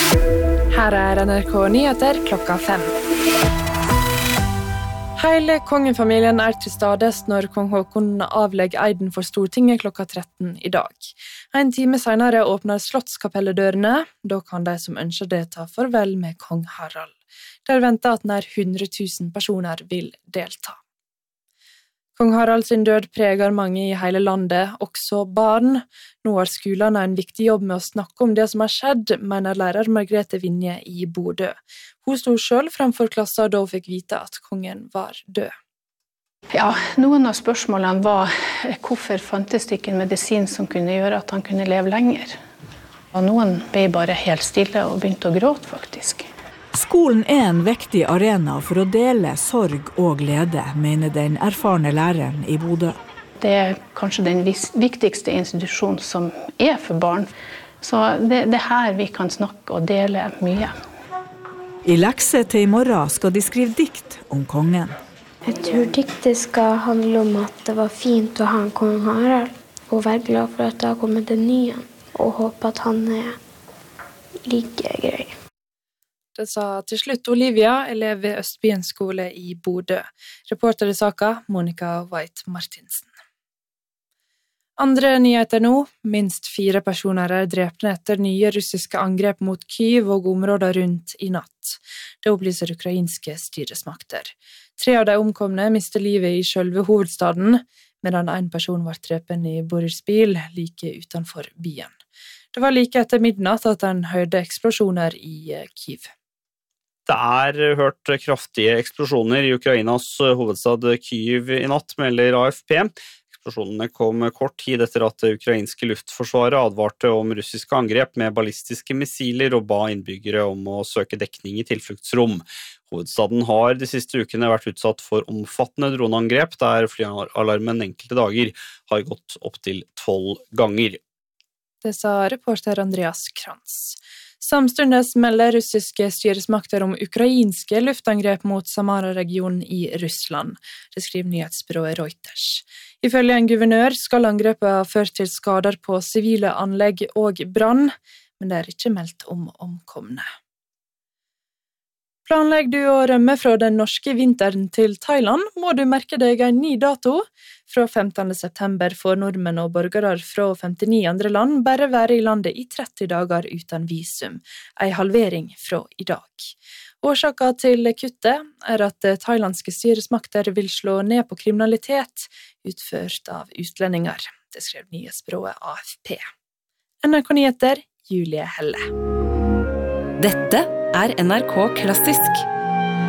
Her NRK Nyheter klokka 5. Hele kongefamilien til stades når kong Håkon avlegger eiden for Stortinget klokka 13 i dag. En time senere åpner slottskapelledørene. Da kan de som ønsker det ta farvel med kong Harald. Der venter at nær 100 000 personer vil delta. Kong Harald sin død preger mange i hele landet, også barn. Nå har skolene en viktig jobb med å snakke om det som har skjedd, mener lærer Margrethe Vinje i Bodø. Hun sto selv framfor klassen da hun fikk vite at kongen var død. Ja, noen av spørsmålene var hvorfor fantes det ikke en medisin som kunne gjøre at han kunne leve lenger. Og noen ble bare helt stille og begynte å gråte faktisk. Skolen en viktig arena for å dele sorg og glede, mener den erfarne læreren i Bodø. Det kanskje den viktigste institusjonen som for barn. Så det her vi kan snakke og dele mye. I lekse til i morgen skal de skrive dikt om kongen. Jeg tror diktet skal handle om at det var fint å ha en kong Harald, og være glad for at det har kommet en ny, og håpe at han like grei. Det sa til slutt Olivia, elev ved Østbyen skole i Bodø. Reporter i saka, Monica White-Martinsen. Andre nyheter nå. Minst 4 personer drepne etter nye russiske angrep mot Kyiv og områder rundt i natt. Det opplyser ukrainske styresmakter. 3 av de omkomne mistet livet i selve hovedstaden, medan en person var drepen i Boryspil, like utenfor byen. Det var like etter midnatt at en hørte eksplosjoner i Kyiv. Det hørt kraftige eksplosjoner i Ukrainas hovedstad Kyiv i natt, melder AFP. Eksplosjonene kom kort tid etter at det ukrainske luftforsvaret advarte om russiske angrep med ballistiske missiler og ba innbyggere om å søke dekning i tilfluktsrom. Hovedstaden har de siste ukene vært utsatt for omfattende droneangrep, der flyalarmen enkelte dager har gått opp til 12 ganger. Det sa reporter Andreas Krantz. Samstundes melder russiske styresmakter om ukrainske luftangrep mot Samara-regionen i Russland. Det skriver nyhetsbyrået Reuters. Ifølge en guvernør skal angrepet ha ført til skader på sivile anlegg og brann, men det ikke meldt om omkomne. Planlegger du å rømme fra den norske vinteren til Thailand, må du merke deg en ny dato. Fra 15. september får nordmenn og borgere fra 59 andre land bare være i landet i 30 dager uten visum, en halvering fra i dag. Årsaken til kuttet at thailandske styresmakter vil slå ned på kriminalitet utført av utlendinger. Det skrev nyhetsbyrået AFP. NRK Nyheter, Julie Helle. Dette NRK Klassisk.